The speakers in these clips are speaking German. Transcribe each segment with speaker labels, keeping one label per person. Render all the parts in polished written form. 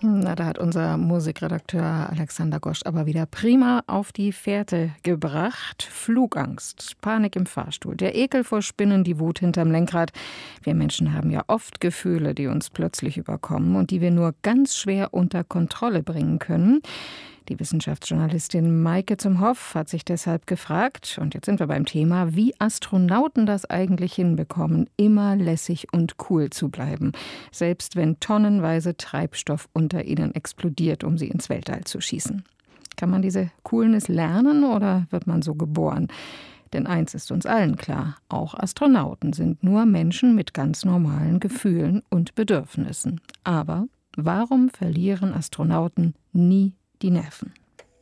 Speaker 1: Na, da hat unser Musikredakteur Alexander Gosch aber wieder prima auf die Fährte gebracht. Flugangst, Panik im Fahrstuhl, der Ekel vor Spinnen, die Wut hinterm Lenkrad. Wir Menschen haben ja oft Gefühle, die uns plötzlich überkommen und die wir nur ganz schwer unter Kontrolle bringen können. Die Wissenschaftsjournalistin Maike zum Hoff hat sich deshalb gefragt, und jetzt sind wir beim Thema, wie Astronauten das eigentlich hinbekommen, immer lässig und cool zu bleiben, selbst wenn tonnenweise Treibstoff unter ihnen explodiert, um sie ins Weltall zu schießen. Kann man diese Coolness lernen oder wird man so geboren? Denn eins ist uns allen klar, auch Astronauten sind nur Menschen mit ganz normalen Gefühlen und Bedürfnissen. Aber warum verlieren Astronauten nie die Nerven?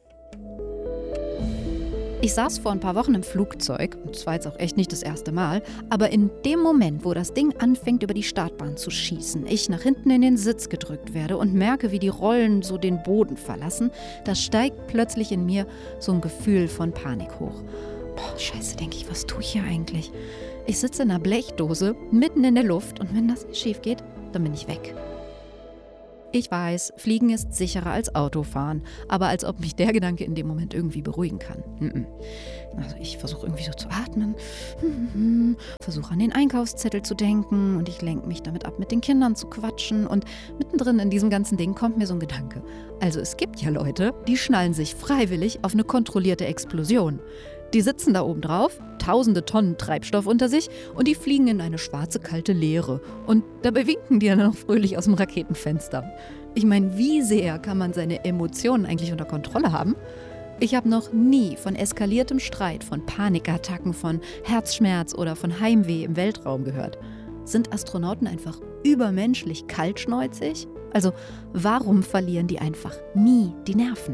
Speaker 2: Ich saß vor ein paar Wochen im Flugzeug, und das war jetzt auch echt nicht das erste Mal, aber in dem Moment, wo das Ding anfängt, über die Startbahn zu schießen, ich nach hinten in den Sitz gedrückt werde und merke, wie die Rollen so den Boden verlassen, da steigt plötzlich in mir so ein Gefühl von Panik hoch. Boah, scheiße, denke ich, was tue ich hier eigentlich? Ich sitze in einer Blechdose, mitten in der Luft, und wenn das schief geht, dann bin ich weg. Ich weiß, Fliegen ist sicherer als Autofahren, aber als ob mich der Gedanke in dem Moment irgendwie beruhigen kann. Also ich versuche irgendwie so zu atmen, versuche an den Einkaufszettel zu denken und ich lenke mich damit ab, mit den Kindern zu quatschen, und mittendrin in diesem ganzen Ding kommt mir so ein Gedanke. Also es gibt ja Leute, die schnallen sich freiwillig auf eine kontrollierte Explosion. Die sitzen da oben drauf, tausende Tonnen Treibstoff unter sich, und die fliegen in eine schwarze, kalte Leere. Und dabei winken die dann noch fröhlich aus dem Raketenfenster. Ich meine, wie sehr kann man seine Emotionen eigentlich unter Kontrolle haben? Ich habe noch nie von eskaliertem Streit, von Panikattacken, von Herzschmerz oder von Heimweh im Weltraum gehört. Sind Astronauten einfach übermenschlich kaltschnäuzig? Also warum verlieren die einfach nie die Nerven?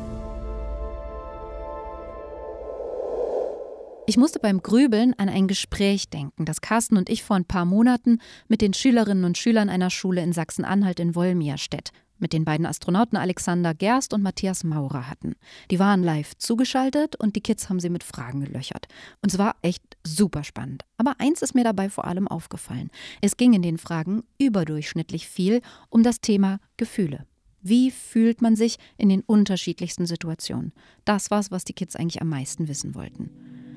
Speaker 2: Ich musste beim Grübeln an ein Gespräch denken, das Carsten und ich vor ein paar Monaten mit den Schülerinnen und Schülern einer Schule in Sachsen-Anhalt in Wolmirstedt, mit den beiden Astronauten Alexander Gerst und Matthias Maurer hatten. Die waren live zugeschaltet und die Kids haben sie mit Fragen gelöchert. Und es war echt super spannend. Aber eins ist mir dabei vor allem aufgefallen. Es ging in den Fragen überdurchschnittlich viel um das Thema Gefühle. Wie fühlt man sich in den unterschiedlichsten Situationen? Das war's, was die Kids eigentlich am meisten wissen wollten.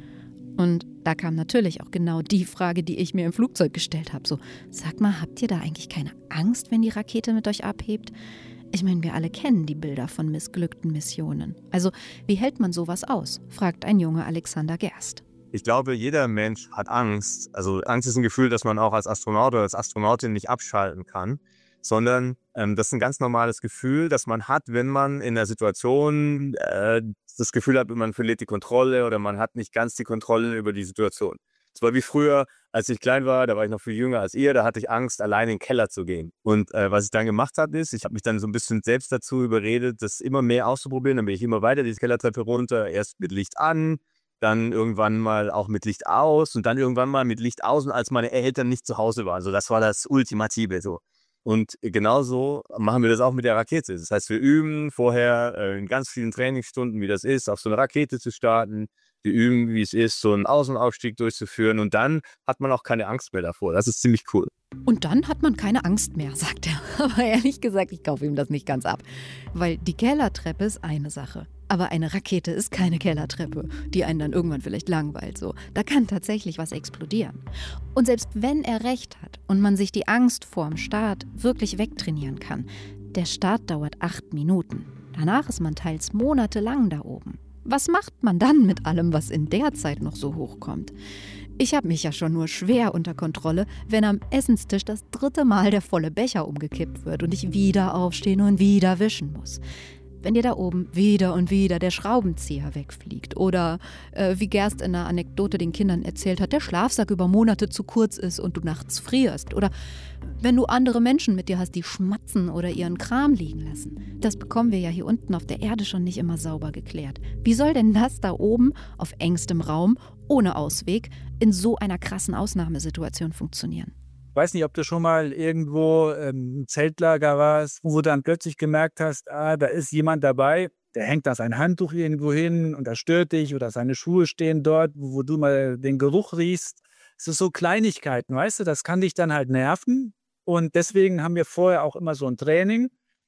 Speaker 2: Und da kam natürlich auch genau die Frage, die ich mir im Flugzeug gestellt habe. So, sag mal, habt ihr da eigentlich keine Angst, wenn die Rakete mit euch abhebt? Ich meine, wir alle kennen die Bilder von missglückten Missionen. Also, wie hält man sowas aus? Fragt ein junger Alexander Gerst.
Speaker 3: Ich glaube, jeder Mensch hat Angst. Also Angst ist ein Gefühl, das man auch als Astronaut oder als Astronautin nicht abschalten kann, sondern das ist ein ganz normales Gefühl, das man hat, wenn man in der Situation das Gefühl hat, man verliert die Kontrolle oder man hat nicht ganz die Kontrolle über die Situation. Es war wie früher, als ich klein war, da war ich noch viel jünger als ihr, da hatte ich Angst, allein in den Keller zu gehen. Und was ich dann gemacht habe, ist, ich habe mich dann so ein bisschen selbst dazu überredet, das immer mehr auszuprobieren. Dann bin ich immer weiter die Kellertreppe runter, erst mit Licht an, dann irgendwann mal auch mit Licht aus und dann irgendwann mal mit Licht aus, als meine Eltern nicht zu Hause waren. Also das war das Ultimative so. Und genauso machen wir das auch mit der Rakete. Das heißt, wir üben vorher in ganz vielen Trainingsstunden, wie das ist, auf so eine Rakete zu starten. Wir üben, wie es ist, so einen Außenaufstieg durchzuführen. Und dann hat man auch keine Angst mehr davor. Das ist ziemlich cool.
Speaker 2: Und dann hat man keine Angst mehr, sagt er. Aber ehrlich gesagt, ich kaufe ihm das nicht ganz ab. Weil die Kellertreppe ist eine Sache. Aber eine Rakete ist keine Kellertreppe, die einen dann irgendwann vielleicht langweilt. So. Da kann tatsächlich was explodieren. Und selbst wenn er recht hat und man sich die Angst vorm Start wirklich wegtrainieren kann, der Start dauert 8 Minuten. Danach ist man teils monatelang da oben. Was macht man dann mit allem, was in der Zeit noch so hochkommt? Ich habe mich ja schon nur schwer unter Kontrolle, wenn am Essenstisch das 3. Mal der volle Becher umgekippt wird und ich wieder aufstehen und wieder wischen muss. Wenn dir da oben wieder und wieder der Schraubenzieher wegfliegt oder wie Gerst in einer Anekdote den Kindern erzählt hat, der Schlafsack über Monate zu kurz ist und du nachts frierst oder wenn du andere Menschen mit dir hast, die schmatzen oder ihren Kram liegen lassen. Das bekommen wir ja hier unten auf der Erde schon nicht immer sauber geklärt. Wie soll denn das da oben auf engstem Raum, ohne Ausweg, in so einer krassen Ausnahmesituation funktionieren?
Speaker 4: Ich weiß nicht, ob du schon mal irgendwo im Zeltlager warst, wo du dann plötzlich gemerkt hast, da ist jemand dabei, der hängt da sein Handtuch irgendwo hin und das stört dich oder seine Schuhe stehen dort, wo du mal den Geruch riechst. Es ist so Kleinigkeiten, weißt du, das kann dich dann halt nerven und deswegen haben wir vorher auch immer so ein Training,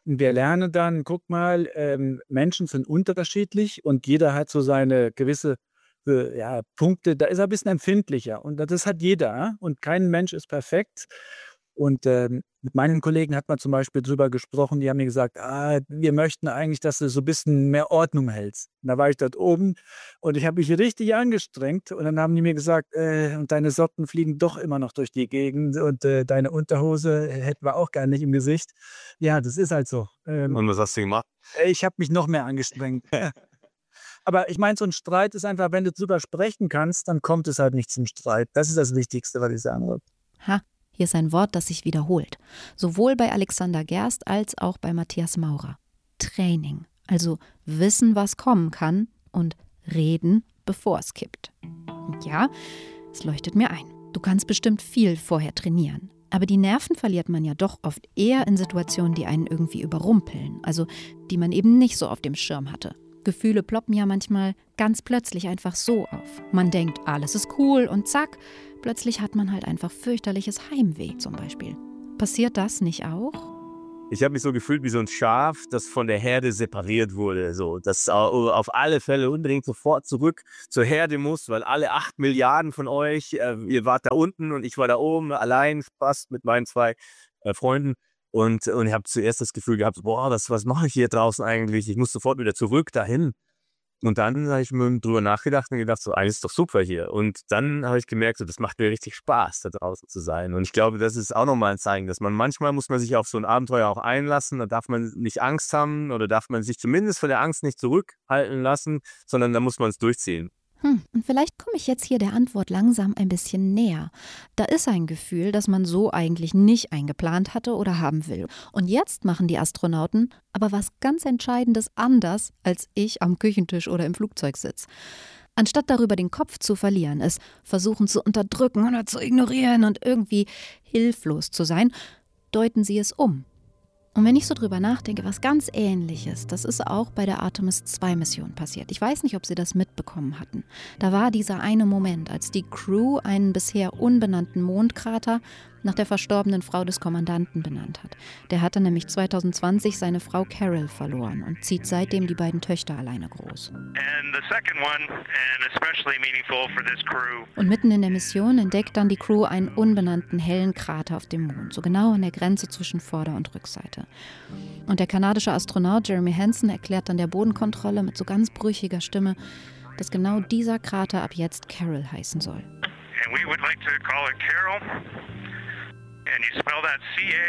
Speaker 4: Wir lernen dann, guck mal, Menschen sind unterschiedlich und jeder hat so seine gewisse Punkte, da ist er ein bisschen empfindlicher und das hat jeder und kein Mensch ist perfekt. Und mit meinen Kollegen hat man zum Beispiel drüber gesprochen, die haben mir gesagt, wir möchten eigentlich, dass du so ein bisschen mehr Ordnung hältst. Und da war ich dort oben und ich habe mich richtig angestrengt und dann haben die mir gesagt, und deine Socken fliegen doch immer noch durch die Gegend und deine Unterhose hätten wir auch gar nicht im Gesicht. Ja, das ist halt so.
Speaker 3: Und was hast du gemacht?
Speaker 4: Ich habe mich noch mehr angestrengt. Aber ich meine, so ein Streit ist einfach, wenn du drüber sprechen kannst, dann kommt es halt nicht zum Streit. Das ist das Wichtigste, was ich sagen würde.
Speaker 2: Ha, hier ist ein Wort, das sich wiederholt. Sowohl bei Alexander Gerst als auch bei Matthias Maurer. Training, also wissen, was kommen kann und reden, bevor es kippt. Und ja, es leuchtet mir ein. Du kannst bestimmt viel vorher trainieren. Aber die Nerven verliert man ja doch oft eher in Situationen, die einen irgendwie überrumpeln. Also die man eben nicht so auf dem Schirm hatte. Gefühle ploppen ja manchmal ganz plötzlich einfach so auf. Man denkt, alles ist cool und zack, plötzlich hat man halt einfach fürchterliches Heimweh zum Beispiel. Passiert das nicht auch?
Speaker 3: Ich habe mich so gefühlt wie so ein Schaf, das von der Herde separiert wurde. So, das auf alle Fälle unbedingt sofort zurück zur Herde muss, weil alle 8 Milliarden von euch, ihr wart da unten und ich war da oben, allein fast mit meinen 2 Freunden. Und ich habe zuerst das Gefühl gehabt, boah, was mache ich hier draußen eigentlich? Ich muss sofort wieder zurück dahin. Und dann habe ich mir drüber nachgedacht und gedacht, so, eigentlich ist doch super hier. Und dann habe ich gemerkt, so, das macht mir richtig Spaß, da draußen zu sein. Und ich glaube, das ist auch nochmal ein Zeichen, dass manchmal muss man sich auf so ein Abenteuer auch einlassen. Da darf man nicht Angst haben oder darf man sich zumindest von der Angst nicht zurückhalten lassen, sondern da muss man es durchziehen.
Speaker 2: Und vielleicht komme ich jetzt hier der Antwort langsam ein bisschen näher. Da ist ein Gefühl, das man so eigentlich nicht eingeplant hatte oder haben will. Und jetzt machen die Astronauten aber was ganz Entscheidendes anders, als ich am Küchentisch oder im Flugzeug sitze. Anstatt darüber den Kopf zu verlieren, es versuchen zu unterdrücken oder zu ignorieren und irgendwie hilflos zu sein, deuten sie es um. Und wenn ich so drüber nachdenke, was ganz Ähnliches, das ist auch bei der Artemis-2-Mission passiert. Ich weiß nicht, ob Sie das mitbekommen hatten. Da war dieser eine Moment, als die Crew einen bisher unbenannten Mondkrater nach der verstorbenen Frau des Kommandanten benannt hat. Der hatte nämlich 2020 seine Frau Carol verloren und zieht seitdem die beiden Töchter alleine groß. Und mitten in der Mission entdeckt dann die Crew einen unbenannten hellen Krater auf dem Mond, so genau an der Grenze zwischen Vorder- und Rückseite. Und der kanadische Astronaut Jeremy Hansen erklärt dann der Bodenkontrolle mit so ganz brüchiger Stimme, dass genau dieser Krater ab jetzt Carol heißen soll.
Speaker 5: And we would like to call it Carol. And you spell that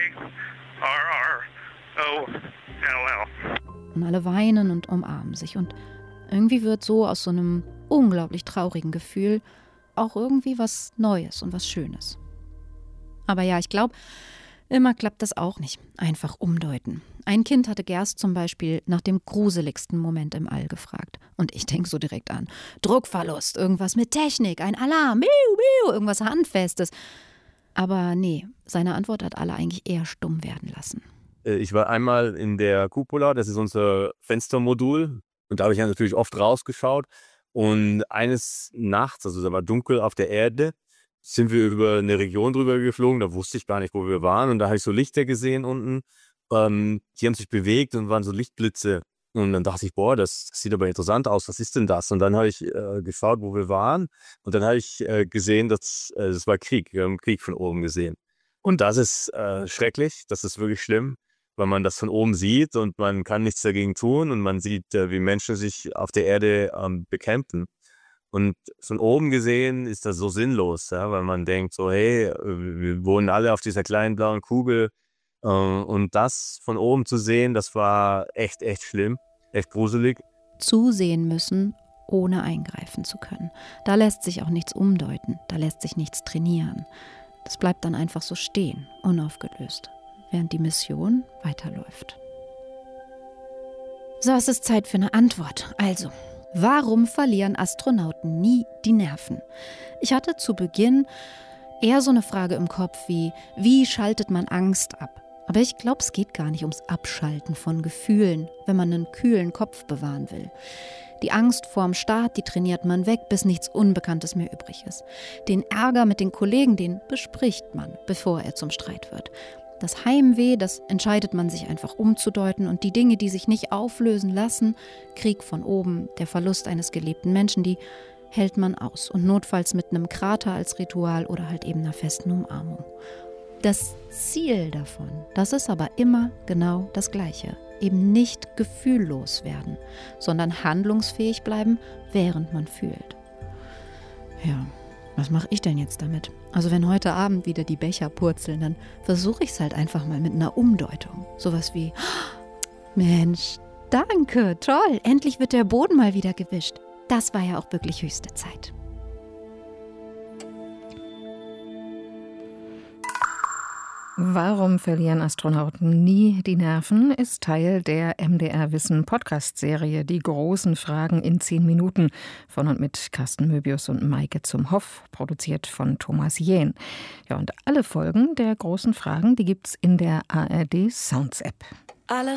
Speaker 5: C-A-R-R-O-L-L.
Speaker 2: Und alle weinen und umarmen sich. Und irgendwie wird so aus so einem unglaublich traurigen Gefühl auch irgendwie was Neues und was Schönes. Aber ja, ich glaube, immer klappt das auch nicht. Einfach umdeuten. Ein Kind hatte Gerst zum Beispiel nach dem gruseligsten Moment im All gefragt. Und ich denke so direkt an Druckverlust, irgendwas mit Technik, ein Alarm, irgendwas Handfestes. Aber nee, seine Antwort hat alle eigentlich eher stumm werden lassen.
Speaker 3: Ich war einmal in der Cupola, das ist unser Fenstermodul. Und da habe ich ja natürlich oft rausgeschaut. Und eines Nachts, also da war dunkel auf der Erde, sind wir über eine Region drüber geflogen. Da wusste ich gar nicht, wo wir waren. Und da habe ich so Lichter gesehen unten. Die haben sich bewegt und waren so Lichtblitze. Und dann dachte ich, boah, das sieht aber interessant aus. Was ist denn das? Und dann habe ich geschaut, wo wir waren. Und dann habe ich gesehen, dass das war Krieg. Wir haben Krieg von oben gesehen. Und das ist schrecklich. Das ist wirklich schlimm, weil man das von oben sieht und man kann nichts dagegen tun. Und man sieht, wie Menschen sich auf der Erde bekämpfen. Und von oben gesehen ist das so sinnlos, ja, weil man denkt so, hey, wir wohnen alle auf dieser kleinen blauen Kugel. Und das von oben zu sehen, das war echt schlimm, echt gruselig.
Speaker 2: Zusehen müssen, ohne eingreifen zu können. Da lässt sich auch nichts umdeuten, da lässt sich nichts trainieren. Das bleibt dann einfach so stehen, unaufgelöst, während die Mission weiterläuft. So, es ist Zeit für eine Antwort. Also, warum verlieren Astronauten nie die Nerven? Ich hatte zu Beginn eher so eine Frage im Kopf wie schaltet man Angst ab? Aber ich glaube, es geht gar nicht ums Abschalten von Gefühlen, wenn man einen kühlen Kopf bewahren will. Die Angst vorm Start, die trainiert man weg, bis nichts Unbekanntes mehr übrig ist. Den Ärger mit den Kollegen, den bespricht man, bevor er zum Streit wird. Das Heimweh, das entscheidet man sich einfach umzudeuten. Und die Dinge, die sich nicht auflösen lassen, Krieg von oben, der Verlust eines geliebten Menschen, die hält man aus. Und notfalls mit einem Krater als Ritual oder halt eben einer festen Umarmung. Das Ziel davon, das ist aber immer genau das Gleiche. Eben nicht gefühllos werden, sondern handlungsfähig bleiben, während man fühlt. Ja, was mache ich denn jetzt damit? Also wenn heute Abend wieder die Becher purzeln, dann versuche ich es halt einfach mal mit einer Umdeutung. Sowas wie, Mensch, danke, toll, endlich wird der Boden mal wieder gewischt. Das war ja auch wirklich höchste Zeit.
Speaker 1: Warum verlieren Astronauten nie die Nerven, ist Teil der MDR Wissen Podcast-Serie Die großen Fragen in 10 Minuten von und mit Carsten Möbius und Maike zum Hoff, produziert von Thomas Jähn. Ja, und alle Folgen der großen Fragen, die gibt's in der ARD Sounds App.